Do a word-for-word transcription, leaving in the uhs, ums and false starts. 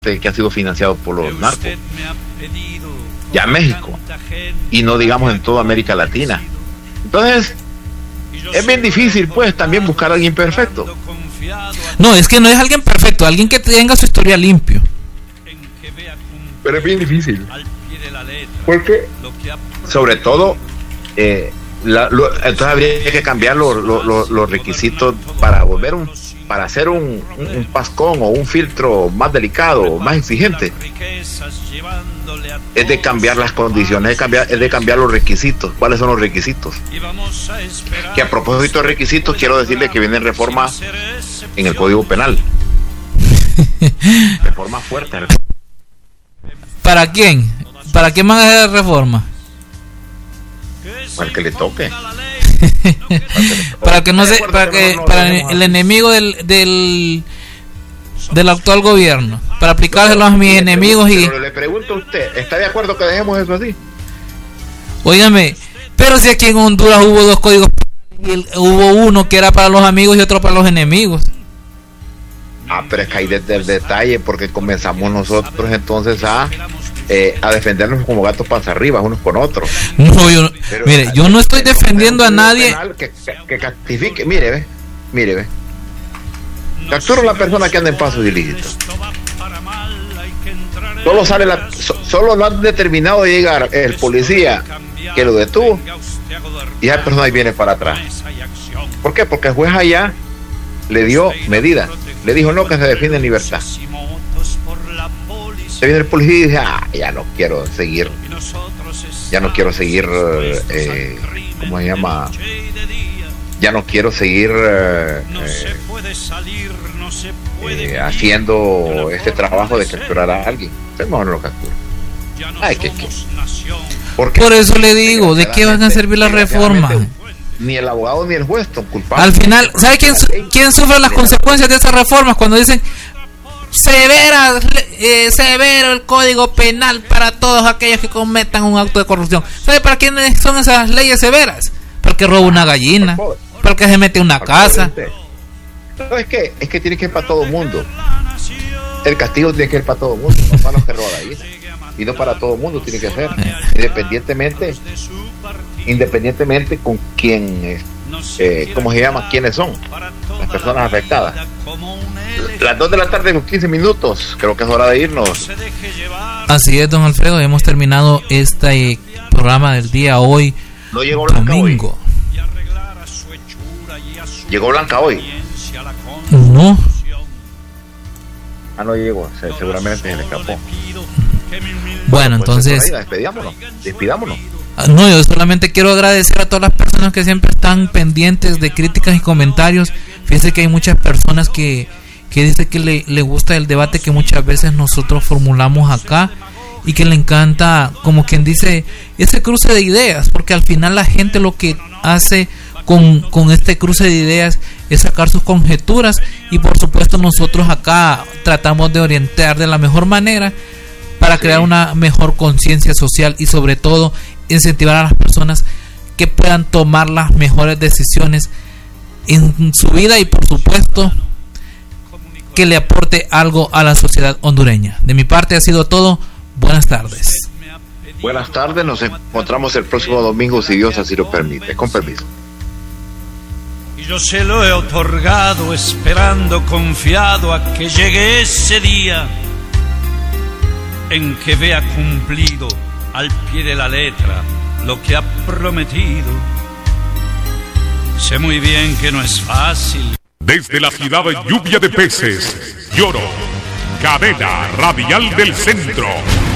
que ha sido financiado por los narcos. Ya en México, y no digamos en toda América Latina. Entonces, es bien difícil, pues, también buscar a alguien perfecto. No, es que no es alguien perfecto, alguien que tenga su historia limpio. Pero es bien difícil. Porque, sobre todo, eh, la, lo, entonces habría que cambiar los, los, los requisitos para volver un, para hacer un, un, un pascón o un filtro más delicado, más exigente. Es de cambiar las condiciones, es, cambiar, es de cambiar los requisitos. ¿Cuáles son los requisitos? Que a propósito de requisitos, quiero decirle que vienen reformas en el Código Penal. Reformas fuertes. ¿Para quién? ¿Para quién van a hacer reforma? Para el que le toque. Para que no se, para que para el enemigo del del del actual gobierno, para aplicárselo a mis enemigos. Y pero le pregunto a usted, ¿está de acuerdo que dejemos eso así? Óigame, pero si aquí en Honduras hubo dos códigos, hubo uno que era para los amigos y otro para los enemigos. Ah, pero es que hay desde el detalle, porque comenzamos nosotros entonces a eh, a defendernos como gatos panza arriba unos con otros. No, yo, pero, mire, yo no estoy defendiendo a nadie. Que, que, que cactifique, mire, ve, mire, ve. Capturo a la persona que anda en pasos ilícitos. Solo sale la, so, solo lo han determinado de llegar el policía que lo detuvo y esa persona ahí viene para atrás. ¿Por qué? Porque el juez allá le dio medida, le dijo no, que se defiende en libertad. Se viene el policía y dice, ah, ya no quiero seguir, ya no quiero seguir, eh, ¿cómo se llama? Ya no quiero seguir eh, eh, haciendo este trabajo de capturar a alguien. Entonces mejor no lo captura. Ay, que, que. Por eso le digo, ¿de qué van a servir las reformas? Ni el abogado ni el juez son culpables. Al final, ¿sabe quién, quién sufre las consecuencias de esas reformas? Cuando dicen severa, eh, severo el código penal para todos aquellos que cometan un acto de corrupción. ¿Sabe para quiénes son esas leyes severas? Para el que roba una gallina, para el que se mete en una casa. No, es que es que tiene que ir para todo el mundo. El castigo tiene que ir para todo el mundo, no para los que roban gallinas. Y no para todo el mundo tiene que ser, independientemente independientemente con quién es, eh, ¿cómo se llama? ¿Quiénes son las personas afectadas? Las dos de la tarde con quince minutos, creo que es hora de irnos. Así es, don Alfredo, hemos terminado este programa del día hoy. No llegó Blanca domingo. Hoy. ¿Llegó Blanca hoy? No. Ah, no llegó, seguramente se le escapó. Bueno, entonces ahí, despidámonos, despidámonos. No, yo solamente quiero agradecer a todas las personas que siempre están pendientes de críticas y comentarios. Fíjense que hay muchas personas que, que dicen que le, le gusta el debate que muchas veces nosotros formulamos acá y que le encanta, como quien dice, ese cruce de ideas, porque al final la gente lo que hace con, con este cruce de ideas es sacar sus conjeturas y por supuesto nosotros acá tratamos de orientar de la mejor manera para crear una mejor conciencia social y sobre todo incentivar a las personas que puedan tomar las mejores decisiones en su vida y por supuesto que le aporte algo a la sociedad hondureña. De mi parte ha sido todo. Buenas tardes. Buenas tardes, nos encontramos el próximo domingo si Dios así lo permite. Con permiso. Y yo se lo he otorgado esperando confiado a que llegue ese día en que vea cumplido al pie de la letra lo que ha prometido. Sé muy bien que no es fácil. Desde la ciudad de Lluvia de Peces, Lloro, cadena radial del centro.